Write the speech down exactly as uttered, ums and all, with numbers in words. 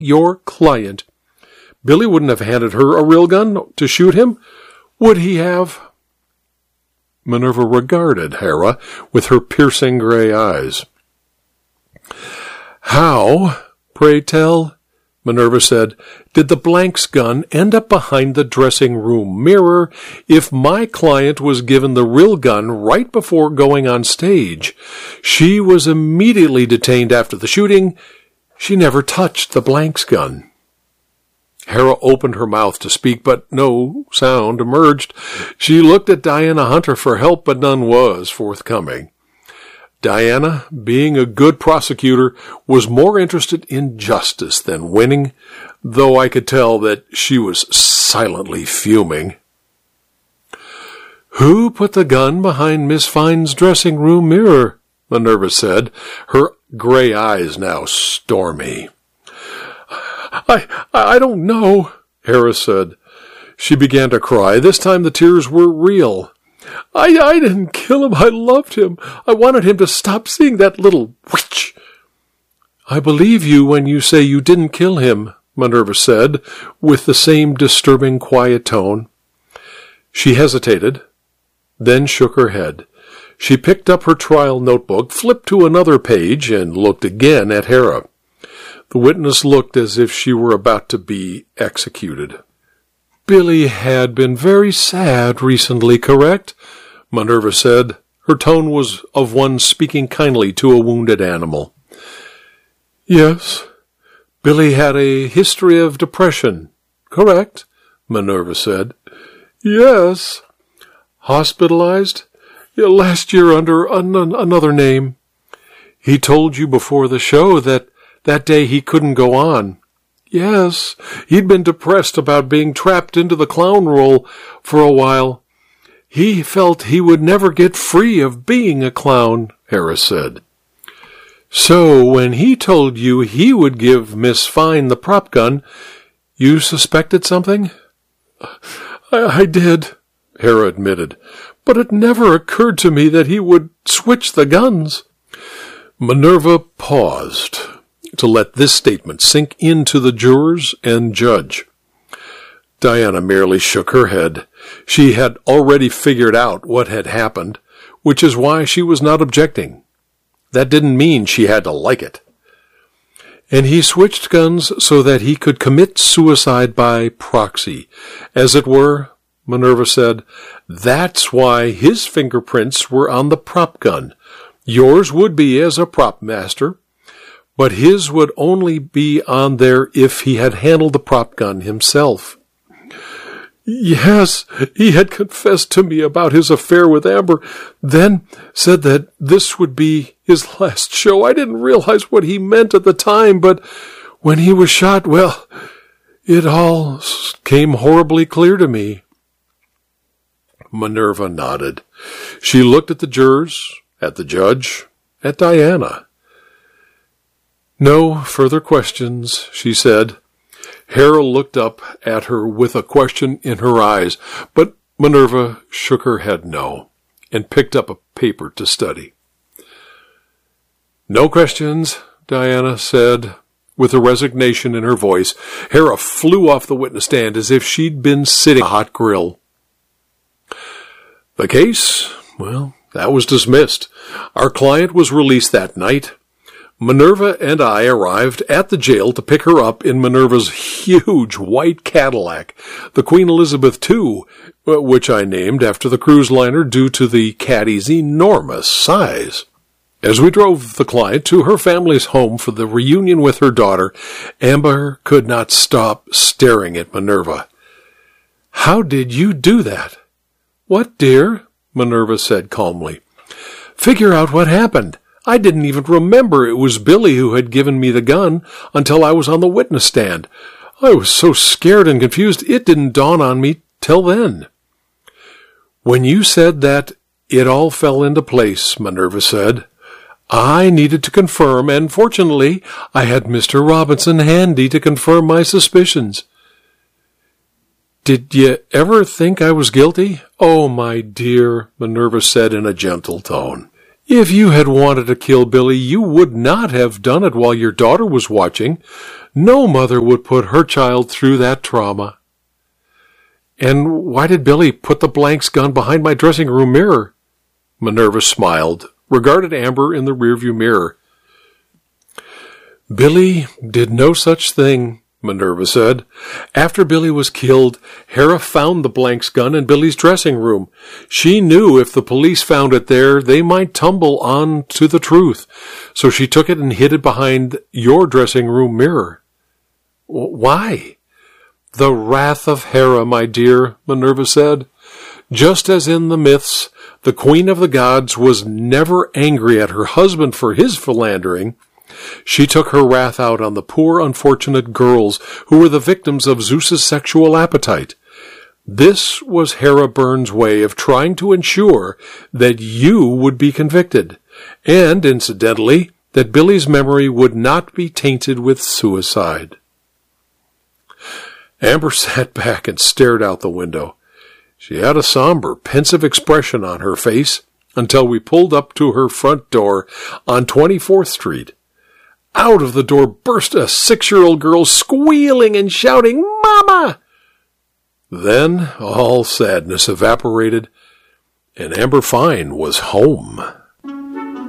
your client. Billy wouldn't have handed her a real gun to shoot him, would he have? Minerva regarded Hera with her piercing gray eyes. How, pray tell, Minerva said, did the Blanks gun end up behind the dressing room mirror if my client was given the real gun right before going on stage? She was immediately detained after the shooting. She never touched the Blanks gun. Hera opened her mouth to speak, but no sound emerged. She looked at Diana Hunter for help, but none was forthcoming. Diana, being a good prosecutor, was more interested in justice than winning, though I could tell that she was silently fuming. Who put the gun behind Miss Fine's dressing room mirror? Minerva said, her gray eyes now stormy. I, I don't know, Hera said. She began to cry. This time the tears were real. I, I didn't kill him. I loved him. I wanted him to stop seeing that little witch. I believe you when you say you didn't kill him, Minerva said, with the same disturbing quiet tone. She hesitated, then shook her head. She picked up her trial notebook, flipped to another page, and looked again at Hera. The witness looked as if she were about to be executed. Billy had been very sad recently, correct? Minerva said. Her tone was of one speaking kindly to a wounded animal. Yes, Billy had a history of depression, correct? Minerva said. Yes. Hospitalized? Yeah, last year under an- another name. He told you before the show that that day he couldn't go on. Yes, he'd been depressed about being trapped into the clown role for a while. He felt he would never get free of being a clown, Hera said. So when he told you he would give Miss Fine the prop gun, you suspected something? I, I did, Hera admitted, but it never occurred to me that he would switch the guns. Minerva paused to let this statement sink into the jurors and judge. Diana merely shook her head. She had already figured out what had happened, which is why she was not objecting. That didn't mean she had to like it. And he switched guns so that he could commit suicide by proxy. As it were, Minerva said, that's why his fingerprints were on the prop gun. Yours would be as a prop master, but his would only be on there if he had handled the prop gun himself. Yes, he had confessed to me about his affair with Amber, then said that this would be his last show. I didn't realize what he meant at the time, but when he was shot, well, it all came horribly clear to me. Minerva nodded. She looked at the jurors, at the judge, at Diana. No further questions, she said. Hera looked up at her with a question in her eyes, but Minerva shook her head no, and picked up a paper to study. No questions, Diana said, with a resignation in her voice. Hera flew off the witness stand as if she'd been sitting on a hot grill. The case, well, that was dismissed. Our client was released that night. Minerva and I arrived at the jail to pick her up in Minerva's huge white Cadillac, the Queen Elizabeth the Second, which I named after the cruise liner due to the Caddy's enormous size. As we drove the client to her family's home for the reunion with her daughter, Amber could not stop staring at Minerva. How did you do that? What, dear? Minerva said calmly. Figure out what happened. I didn't even remember it was Billy who had given me the gun until I was on the witness stand. I was so scared and confused it didn't dawn on me till then. When you said that, it all fell into place, Minerva said. I needed to confirm, and fortunately I had Mister Robinson handy to confirm my suspicions. Did you ever think I was guilty? Oh, my dear, Minerva said in a gentle tone. If you had wanted to kill Billy, you would not have done it while your daughter was watching. No mother would put her child through that trauma. And why did Billy put the Blanks gun behind my dressing room mirror? Minerva smiled, regarded Amber in the rearview mirror. Billy did no such thing, Minerva said. After Billy was killed, Hera found the Blanks gun in Billy's dressing room. She knew if the police found it there, they might tumble on to the truth. So she took it and hid it behind your dressing room mirror. Why? The wrath of Hera, my dear, Minerva said. Just as in the myths, the queen of the gods was never angry at her husband for his philandering. She took her wrath out on the poor unfortunate girls who were the victims of Zeus's sexual appetite. This was Hera Byrne's way of trying to ensure that you would be convicted, and, incidentally, that Billy's memory would not be tainted with suicide. Amber sat back and stared out the window. She had a somber, pensive expression on her face until we pulled up to her front door on twenty-fourth Street. Out of the door burst a six-year-old girl squealing and shouting, "Mama!" Then all sadness evaporated, and Amber Fine was home.